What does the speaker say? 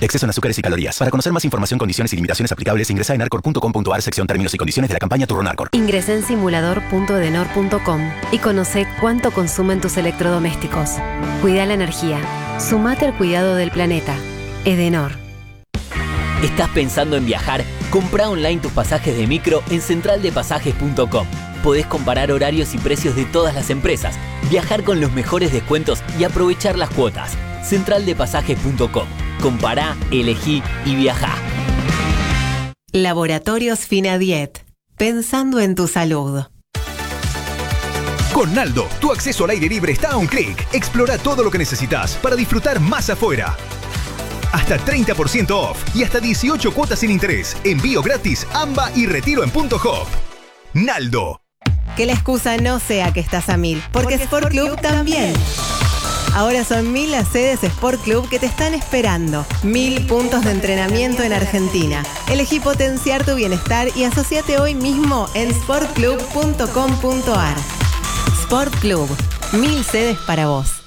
Exceso en azúcares y calorías. Para conocer más información, condiciones y limitaciones aplicables, ingresa en arcor.com.ar, sección términos y condiciones de la campaña Turronarcor. Ingresa en simulador.edenor.com y conoce cuánto consumen tus electrodomésticos. Cuida la energía. Sumate al cuidado del planeta. Edenor. ¿Estás pensando en viajar? Comprá online tus pasajes de micro en centraldepasajes.com. Podés comparar horarios y precios de todas las empresas, viajar con los mejores descuentos y aprovechar las cuotas. Centraldepasajes.com. Compará, elegí y viajá. Laboratorios Finadiet. Pensando en tu salud. Con Naldo, tu acceso al aire libre está a un clic. Explora todo lo que necesitas para disfrutar más afuera. Hasta 30% off y hasta 18 cuotas sin interés. Envío gratis, AMBA y retiro en Punto Hop. Naldo. Que la excusa no sea que estás a 1000, porque Sport Club también. Ahora son 1000 las sedes Sport Club que te están esperando. 1000 puntos de entrenamiento en Argentina. Elegí potenciar tu bienestar y asociate hoy mismo en sportclub.com.ar. Sport Club, 1000 sedes para vos.